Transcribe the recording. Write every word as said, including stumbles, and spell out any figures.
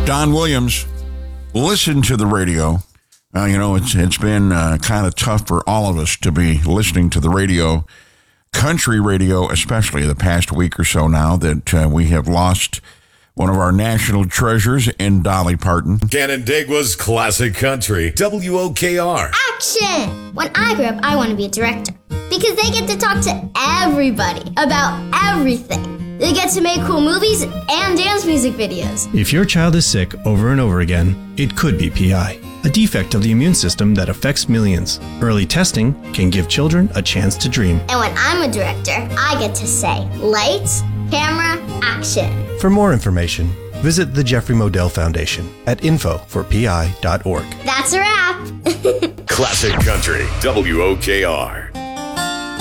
Don Williams, listen to the radio. Uh, you know, it's it's been uh, kind of tough for all of us to be listening to the radio, country radio especially, the past week or so now that uh, we have lost one of our national treasures in Dolly Parton. Canandaigua's classic country, W O K R. Action! When I grow up, I want to be a director because they get to talk to everybody about everything. They get to make cool movies and dance music videos. If your child is sick over and over again, it could be P I, a defect of the immune system that affects millions. Early testing can give children a chance to dream. And when I'm a director, I get to say, lights, camera, action. For more information, visit the Jeffrey Modell Foundation at info for P I dot org. That's a wrap. Classic country, W O K R.